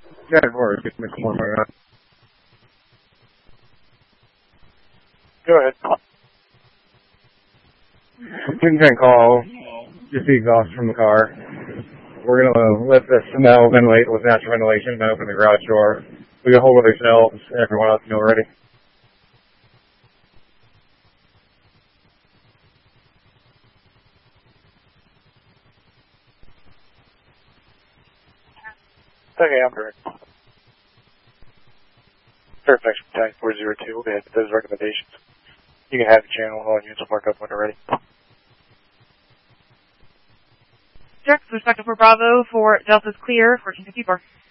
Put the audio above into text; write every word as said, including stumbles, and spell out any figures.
Yeah, of course. Get some more on. Go ahead. ten ten call. Just the exhaust from the car. We're going to let the smell ventilate with natural ventilation and open the garage door. We can hold with ourselves. Everyone else know already. Okay, I'm correct. Fairfax Battalion four zero two, we'll go ahead with those recommendations. You can have the channel, all units will mark up when they're ready. Check, respective for Bravo for Delta's clear for Kentucky Park.